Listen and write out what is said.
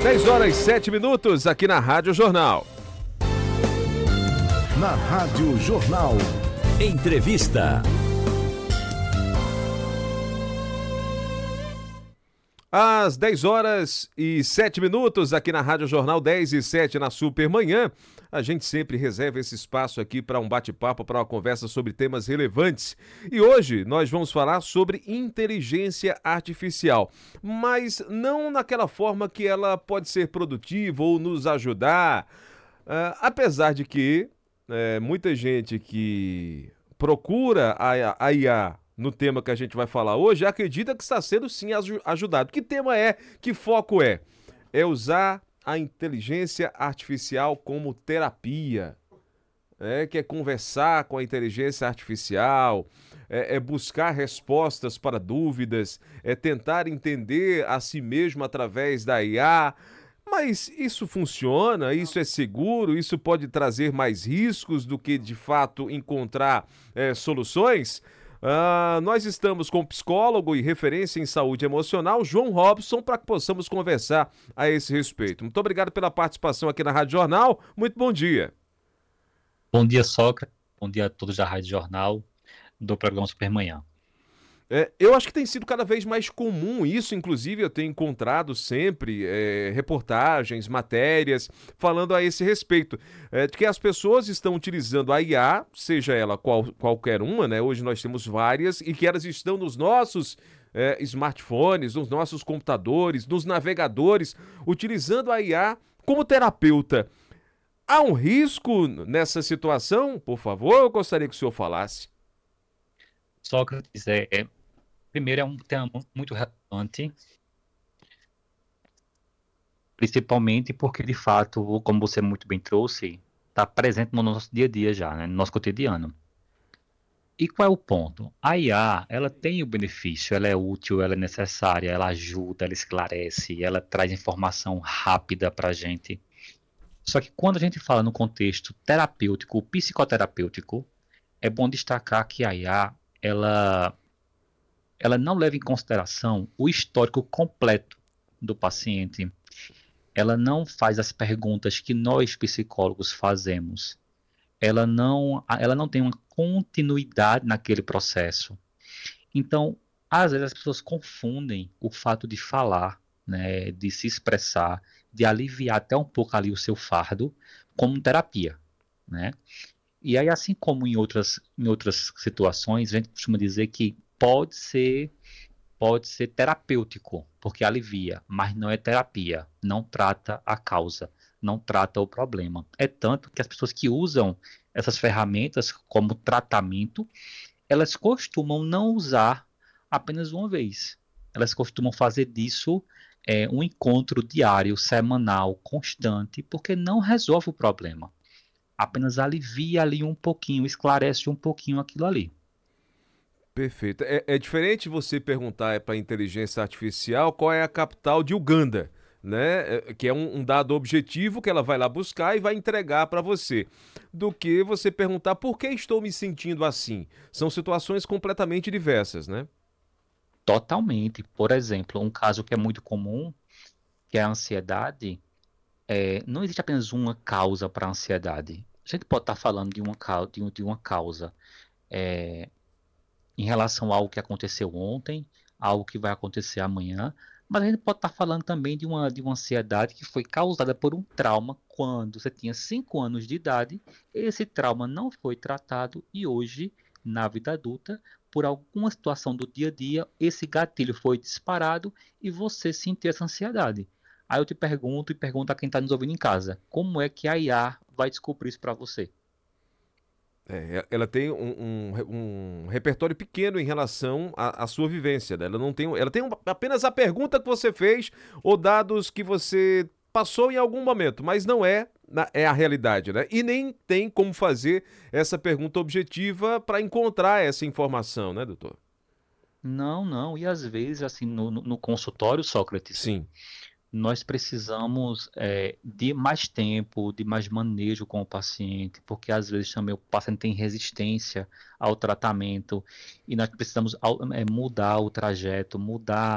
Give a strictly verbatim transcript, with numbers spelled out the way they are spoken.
dez horas e sete minutos aqui na Rádio Jornal. Na Rádio Jornal. Entrevista. Às dez horas e sete minutos aqui na Rádio Jornal, dez e sete na Supermanhã. A gente sempre reserva esse espaço aqui para um bate-papo, para uma conversa sobre temas relevantes. E hoje nós vamos falar sobre inteligência artificial, mas não naquela forma que ela pode ser produtiva ou nos ajudar. Uh, apesar de que uh, muita gente que procura a, a I A no tema que a gente vai falar hoje, acredita que está sendo sim ajudado. Que tema é? Que foco é? É usar a inteligência artificial como terapia. É, que é conversar com a inteligência artificial, é, é buscar respostas para dúvidas, é tentar entender a si mesmo através da I A. Mas isso funciona? Isso é seguro? Isso pode trazer mais riscos do que, de fato, encontrar é, soluções? Uh, nós estamos com o psicólogo e referência em saúde emocional, João Robson, para que possamos conversar a esse respeito. Muito obrigado pela participação aqui na Rádio Jornal. Muito bom dia. Bom dia, Sócrates. Bom dia a todos da Rádio Jornal, do programa Supermanhã. É, eu acho que tem sido cada vez mais comum isso, inclusive eu tenho encontrado sempre é, reportagens, matérias falando a esse respeito, é, de que as pessoas estão utilizando a I A, seja ela qual, qualquer uma, né? Hoje nós temos várias, e que elas estão nos nossos é, smartphones, nos nossos computadores, nos navegadores, utilizando a I A como terapeuta. Há um risco nessa situação? Por favor, eu gostaria que o senhor falasse. Sócrates, é, é, primeiro é um tema muito relevante, principalmente porque, de fato, como você muito bem trouxe, está presente no nosso dia a dia já, né, no nosso cotidiano. E qual é o ponto? A I A, ela tem o benefício, ela é útil, ela é necessária, ela ajuda, ela esclarece, ela traz informação rápida para a gente. Só que quando a gente fala no contexto terapêutico, psicoterapêutico, é bom destacar que a I A Ela, ela não leva em consideração o histórico completo do paciente. Ela não faz as perguntas que nós psicólogos fazemos. Ela não, ela não tem uma continuidade naquele processo. Então, às vezes as pessoas confundem o fato de falar, né, de se expressar, de aliviar até um pouco ali o seu fardo, como terapia, né? E aí, assim como em outras, em outras situações, a gente costuma dizer que pode ser, pode ser terapêutico, porque alivia, mas não é terapia, não trata a causa, não trata o problema. É tanto que as pessoas que usam essas ferramentas como tratamento, elas costumam não usar apenas uma vez. Elas costumam fazer disso é, um encontro diário, semanal, constante, porque não resolve o problema. Apenas alivia ali um pouquinho, esclarece um pouquinho aquilo ali. Perfeito. É, é diferente você perguntar para a inteligência artificial qual é a capital de Uganda, né? É, que é um, um dado objetivo que ela vai lá buscar e vai entregar para você, do que você perguntar por que estou me sentindo assim. São situações completamente diversas, né? Totalmente. Por exemplo, um caso que é muito comum, que é a ansiedade. É, não existe apenas uma causa para a ansiedade. A gente pode estar falando de uma, de, de uma causa é, em relação a algo que aconteceu ontem, algo que vai acontecer amanhã, mas a gente pode estar falando também de uma, de uma ansiedade que foi causada por um trauma quando você tinha cinco anos de idade, esse trauma não foi tratado e hoje, na vida adulta, por alguma situação do dia a dia, esse gatilho foi disparado e você sentiu essa ansiedade. Aí eu te pergunto e pergunto a quem está nos ouvindo em casa, como é que a I A vai descobrir isso para você? É, ela tem um, um, um repertório pequeno em relação à, à sua vivência, né? Ela não tem, ela tem um, apenas a pergunta que você fez ou dados que você passou em algum momento, mas não é, é a realidade, né? E nem tem como fazer essa pergunta objetiva para encontrar essa informação, né, doutor? Não, não. E às vezes, assim, no, no consultório, Sócrates, sim, nós precisamos é, de mais tempo, de mais manejo com o paciente, porque às vezes também o paciente tem resistência ao tratamento e nós precisamos é, mudar o trajeto, mudar